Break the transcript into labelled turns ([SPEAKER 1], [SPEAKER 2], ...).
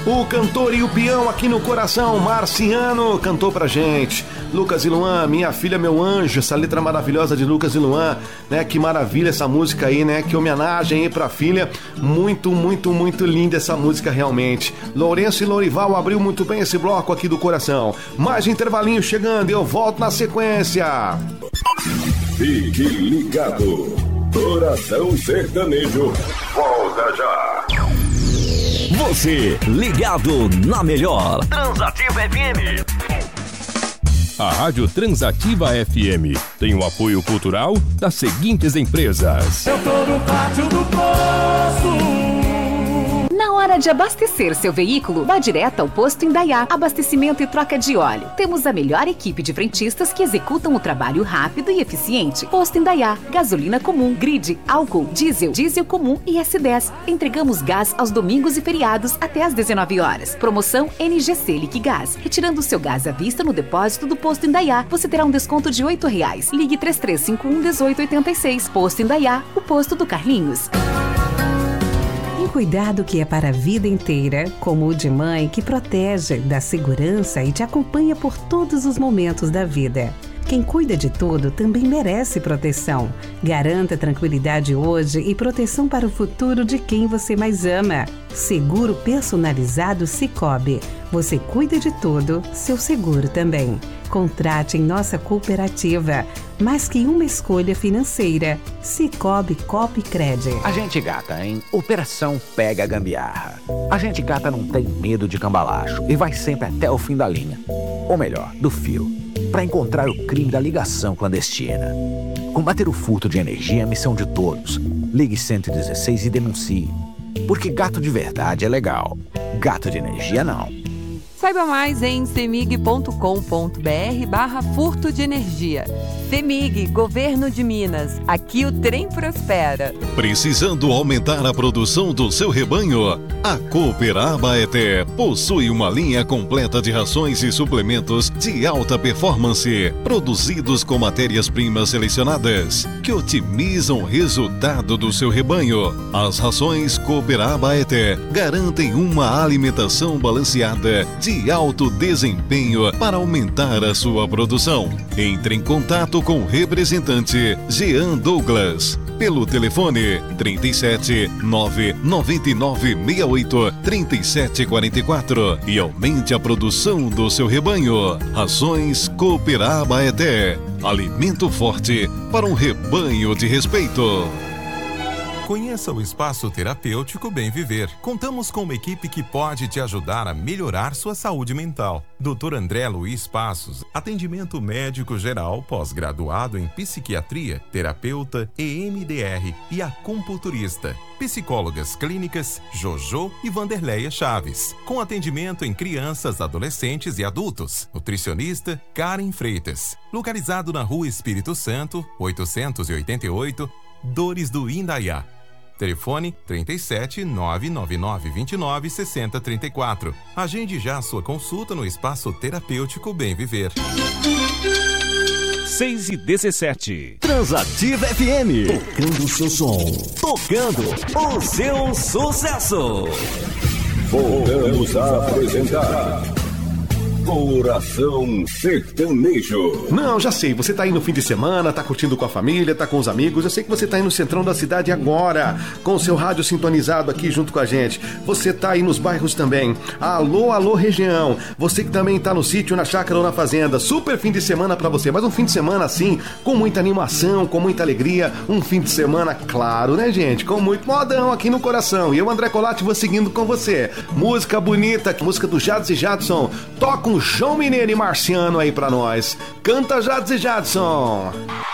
[SPEAKER 1] O cantor e o peão aqui no coração, Marciano, cantou pra gente. Lucas e Luan, Minha Filha, Meu Anjo, essa letra maravilhosa de Lucas e Luan, né? Que maravilha essa música aí, né? Que homenagem aí pra filha. Muito, muito, muito linda essa música realmente. Lourenço e Lourival abriu muito bem esse bloco aqui do coração. Mais intervalinho chegando e eu volto na sequência.
[SPEAKER 2] Fique ligado. Coração Sertanejo. Volta já.
[SPEAKER 3] Você ligado na melhor Transativa FM.
[SPEAKER 4] A Rádio Transativa FM tem o apoio cultural das seguintes empresas.
[SPEAKER 5] Eu tô no pátio do poço.
[SPEAKER 6] Na hora de abastecer seu veículo, vá direto ao Posto Indaiá. Abastecimento e troca de óleo. Temos a melhor equipe de frentistas que executam o trabalho rápido e eficiente. Posto Indaiá. Gasolina comum, grid, álcool, diesel, diesel comum e S10. Entregamos gás aos domingos e feriados até às 19 horas. Promoção NGC Liquigás. Retirando seu gás à vista no depósito do Posto Indaiá, você terá um desconto de R$8. Ligue 3351-1886. Posto Indaiá, o posto do Carlinhos.
[SPEAKER 7] Cuidado que é para a vida inteira, como o de mãe que protege, dá segurança e te acompanha por todos os momentos da vida. Quem cuida de tudo também merece proteção. Garanta tranquilidade hoje e proteção para o futuro de quem você mais ama. Seguro personalizado Sicoob. Você cuida de tudo, seu seguro também. Contrate em nossa cooperativa. Mais que uma escolha financeira. Sicoob Copcred.
[SPEAKER 8] A gente gata em Operação Pega a Gambiarra. A gente gata não tem medo de cambalacho e vai sempre até o fim da linha. Ou melhor, do fio. Para encontrar o crime da ligação clandestina. Combater o furto de energia é a missão de todos. Ligue 116 e denuncie. Porque gato de verdade é legal. Gato de energia não.
[SPEAKER 9] Saiba mais em cemig.com.br/furto de energia. CEMIG, Governo de Minas. Aqui o trem prospera.
[SPEAKER 10] Precisando aumentar a produção do seu rebanho? A Cooper-Abaeté possui uma linha completa de rações e suplementos de alta performance, produzidos com matérias-primas selecionadas, que otimizam o resultado do seu rebanho. As rações Cooper-Abaeté garantem uma alimentação balanceada de alto desempenho para aumentar a sua produção. Entre em contato com o representante Jean Douglas pelo telefone 37 999 68 37 44 e aumente a produção do seu rebanho. Rações Cooper-Abaeté. Alimento forte para um rebanho de respeito.
[SPEAKER 11] Conheça o Espaço Terapêutico Bem Viver. Contamos com uma equipe que pode te ajudar a melhorar sua saúde mental. Dr. André Luiz Passos, atendimento médico geral, pós-graduado em psiquiatria, terapeuta, EMDR e acupunturista. Psicólogas clínicas Jojo e Vanderleia Chaves, com atendimento em crianças, adolescentes e adultos. Nutricionista Karen Freitas, localizado na Rua Espírito Santo, 888, Dores do Indaiá. Telefone 37 999 29 60 34. Agende já a sua consulta no Espaço Terapêutico Bem Viver.
[SPEAKER 3] 6h17. Transativa FM. Tocando o seu som. Tocando o seu sucesso.
[SPEAKER 2] Voltamos a apresentar Coração Sertanejo.
[SPEAKER 1] Não, já sei, você tá aí no fim de semana, tá curtindo com a família, tá com os amigos. Eu sei que você tá aí no centrão da cidade agora, com o seu rádio sintonizado aqui junto com a gente. Você tá aí nos bairros também. Alô, alô, região. Você que também tá no sítio, na chácara ou na fazenda. Super fim de semana pra você, mas um fim de semana assim, com muita animação, com muita alegria. Um fim de semana, claro, né, gente? Com muito modão aqui no coração. E eu, André Colatti, vou seguindo com você. Música bonita, música do Jadson e Jadson. Toca um João Mineiro e Marciano aí pra nós. Canta, Jadson e Jadson.